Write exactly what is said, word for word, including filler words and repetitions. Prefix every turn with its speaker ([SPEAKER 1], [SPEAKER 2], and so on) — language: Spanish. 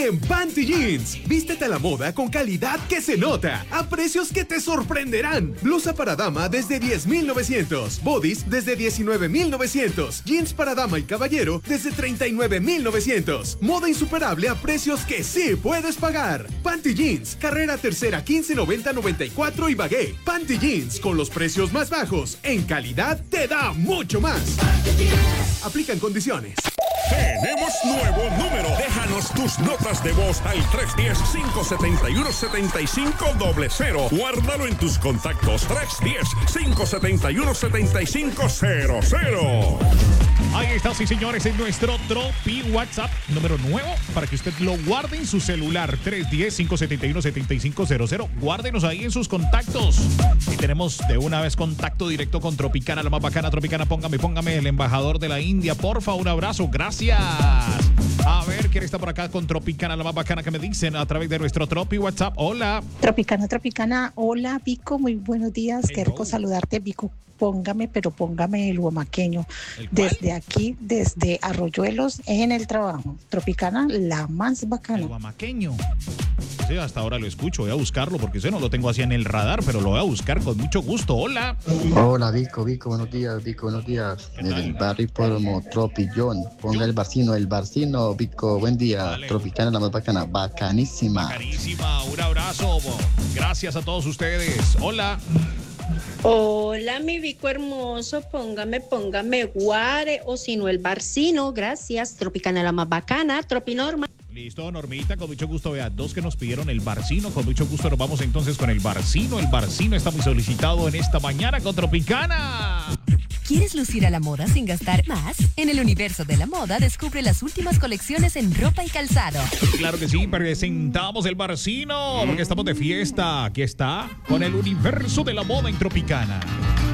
[SPEAKER 1] en Panty Jeans. Vístete a la moda con calidad que se nota, a precios que te sorprenderán. Blusa para dama desde diez mil novecientos, bodies desde diecinueve mil novecientos, jeans para dama y caballero desde treinta y nueve mil novecientos. Moda insuperable a precios que sí puedes pagar. Panty Jeans, carrera tercera quince noventa noventa y cuatro y Bagué. Panty Jeans, con los precios más bajos, en calidad te da mucho más. Aplican condiciones.
[SPEAKER 2] Tenemos nuevo número. Déjanos tus notas de voz al tres uno cero, cinco siete uno, siete cinco cero cero. Guárdalo en tus contactos. tres uno cero, cinco siete uno, siete cinco cero cero.
[SPEAKER 3] Ahí está, sí señores, en nuestro Tropi WhatsApp, número nuevo, para que usted lo guarde en su celular. tres uno cero, cinco siete uno, siete cinco cero cero. Guárdenos ahí en sus contactos. Y tenemos de una vez contacto directo con Tropicana, la más bacana. Tropicana, póngame, póngame el embajador de la India. Porfa, un abrazo, gracias. A ver, ¿quién está por acá con Tropicana, la más bacana? Que me dicen a través de nuestro Tropi WhatsApp. Hola.
[SPEAKER 4] Tropicana, Tropicana. Hola, Vico. Muy buenos días. Hello. Qué rico saludarte, Vico. Póngame, pero póngame el huamaqueño. Desde aquí, desde Arroyuelos, en el trabajo. Tropicana, la más bacana.
[SPEAKER 3] El huamaqueño. Sí, hasta ahora lo escucho. Voy a buscarlo porque yo no lo tengo así en el radar, pero lo voy a buscar con mucho gusto. Hola.
[SPEAKER 5] Hola, Vico, Vico, buenos días, Vico, buenos días. En el barrio Hipódromo Tropillón. Ponga el barcino, el barcino, Vico, buen día. Vale. Tropicana, la más bacana, bacanísima.
[SPEAKER 3] Bacanísima, un abrazo. Gracias a todos ustedes. Hola.
[SPEAKER 6] Hola, mi Vico hermoso, póngame, póngame Guare o si no el barcino, gracias. Tropicana, la más bacana, Tropinorma.
[SPEAKER 3] Listo, Normita, con mucho gusto. Vea, dos que nos pidieron el barcino, con mucho gusto nos vamos entonces con el barcino. El barcino está muy solicitado en esta mañana con Tropicana.
[SPEAKER 7] ¿Quieres lucir a la moda sin gastar más? En el universo de la moda descubre las últimas colecciones en ropa y calzado.
[SPEAKER 3] Claro que sí, presentamos el barcino porque estamos de fiesta. Aquí está, con el universo de la moda en Tropicana.